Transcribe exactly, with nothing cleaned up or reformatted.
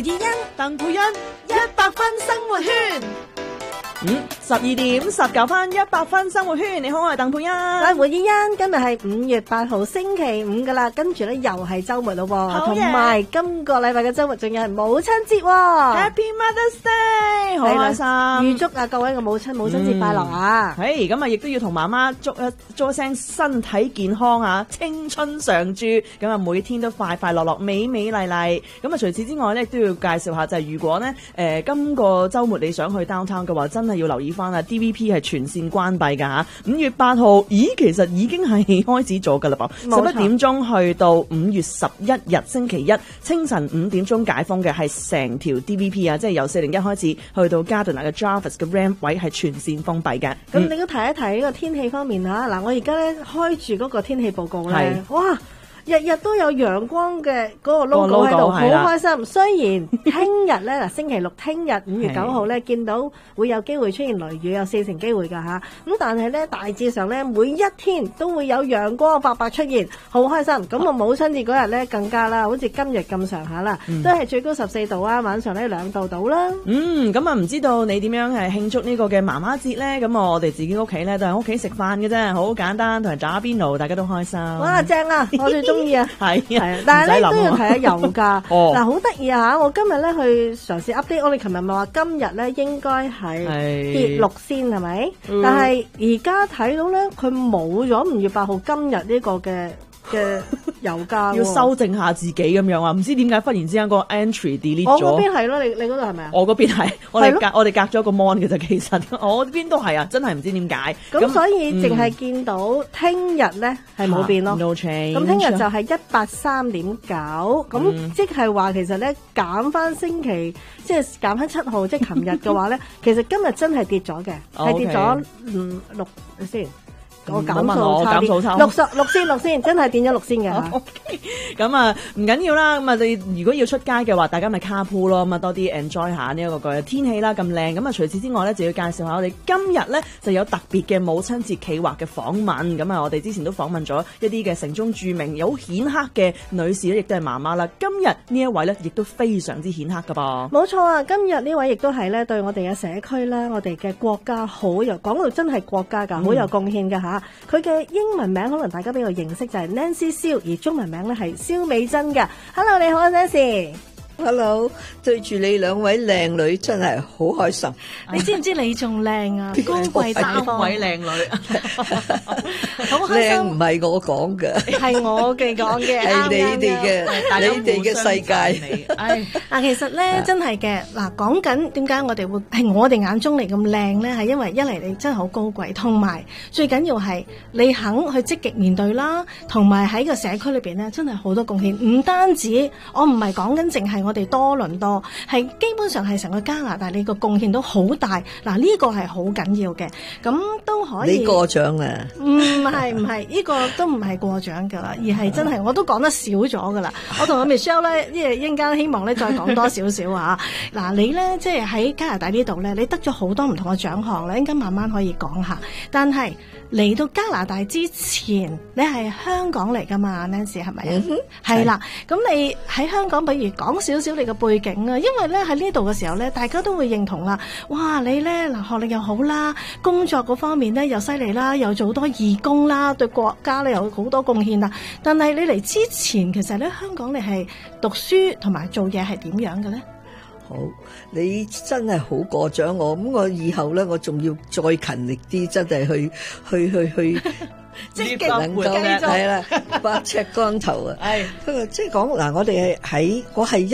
二欣、 鄧佩欣， 一百分生活圈。 嗯，十二點十九分，一百分生活圈。你好，我係鄧佩欣。 我係胡燕欣，今日係五月八號星期五噶啦，跟住咧又係周末咯，同埋今個禮拜嘅周末仲有係母親節 ，Happy Mother's Day， 好開心， 預祝啊各位嘅母親母親節快樂啊！ 係咁啊，亦都要同媽媽祝一祝一聲身體健康啊，青春常駐，咁啊每天都快快樂樂、美美麗麗。咁啊除此之外咧，都要介紹下就係、是、如果咧誒、呃、今個週末你想去 downtown 嘅話，真係要留意翻啊 D V P 係全線關閉㗎嚇。五月八號，咦其實已經係開始咗㗎啦噃，十一點鐘去到五月十一日星期一清晨五點鐘解封嘅，係成條 D V P 啊，即係由四零一開始去到 Gardiner 嘅 Jarvis 嘅 ramp 位係全線封閉嘅。咁、 嗯、你都提一提呢個天氣方面嚇，嗱我而家咧開住嗰個天氣報告咧，哇！日日都有陽光嘅嗰個 logo 喺度，好開心。雖然聽日咧嗱星期六聽日五月九號咧見到會有機會出現雷雨，有四成機會㗎吓。咁但係咧大致上咧每一天都會有陽光白白出現，好開心。咁我母親節嗰日咧更加啦，好似今日咁上下啦，都係最高十四度啊，晚上咧兩度到啦。嗯， 咁啊唔知道你點樣係慶祝呢個嘅媽媽節咧？咁我哋自己屋企咧都係屋企食飯嘅啫，好簡單，同埋打邊爐，大家都開心。 哇，正啊！我最中意啊， 係係啊，但係咧都要睇下油價。嗱，好得意啊！我今日咧去嘗試 update，我哋琴日咪話今日咧應該係跌六仙係咪？但係而家睇到咧，佢冇咗五月八號今日呢個嘅嘅油價， 要修正下自己咁樣啊！唔知點解忽然之間個 entry delete 咗。 我嗰邊係咯，你你嗰度係咪啊？ 我嗰邊係，我哋隔我哋隔咗個 mon 嘅啫。其實我邊都係啊，真係唔知點解。 咁所以淨係見到聽日咧係冇變咯。 No change。 咁聽日就係一百三點九，咁即係話其實咧減翻星期，即係減翻七號，即係琴日嘅話咧，其實今日真係跌咗嘅，係跌咗嗯六先。我減數差啲，六十六先六先，真係變咗六先嘅。 咁啊唔緊要啦，咁啊你如果要出街嘅話，大家咪 carpool 咯，咁啊多啲 enjoy 下呢一個嘅天氣啦，咁靚。咁啊除此之外咧，就要介紹下我哋今日咧就有特別嘅母親節企劃嘅訪問。咁啊我哋之前都訪問咗一啲嘅城中著名有顯赫嘅女士咧，亦都係媽媽啦。今日呢一位咧，亦都非常之顯赫噶噃。 冇錯啊，今日呢位亦都係咧對我哋嘅社區啦，我哋嘅國家好有講到真係國家㗎，好有貢獻㗎吓。佢嘅英文名可能大家比較認識就係 Nancy Siu，而中文名咧係蕭美珍嘅。Hello， 你好 Nancy。Hello， 對住你兩位靚女真係好開心。 你知唔知你仲靚啊？高貴大方， 位靚女， 好開心。 靚唔係我講嘅， 係我嘅講嘅， 係你哋嘅，你哋嘅世界。 唉，嗱，其實咧真係嘅，嗱，講緊點解我哋會係我哋眼中嚟咁靚咧？係因為一嚟你真係好高貴，同埋最緊要係你肯去積極面對啦，同埋喺個社區裏邊咧真係好多貢獻。唔單止，我唔係講緊淨係我哋多倫多，係基本上係成個加拿大，你個貢獻都好大。嗱，呢個係好緊要嘅，咁都可以。 你過獎啊？ 唔係唔係，呢個都唔係過獎噶啦，而係真係我都講得少咗噶啦。我同阿 Michelle 咧，即係一陣間希望咧再講多少少啊。嗱，你咧即係喺加拿大呢度咧，你得咗好多唔同嘅獎項咧，一陣間慢慢可以講下。但係嚟到加拿大之前，你係香港嚟噶嘛 Nancy 係咪啊？係啦，咁你喺香港，比如講少少你嘅背景啊，因為咧喺呢度嘅時候咧，大家都會認同啦。哇，你咧嗱學歷又好啦，工作嗰方面咧又犀利啦，又做好多義工啦，對國家咧有好多貢獻啦。但係你嚟之前，其實咧香港你係讀書同埋做嘢係點樣嘅咧？ 好，你真係好過獎我，咁我以後咧，我仲要再勤力啲，真係去去去去， 積極能夠係啦，百尺竿頭啊！係，不過即係講嗱，我哋係喺我係一。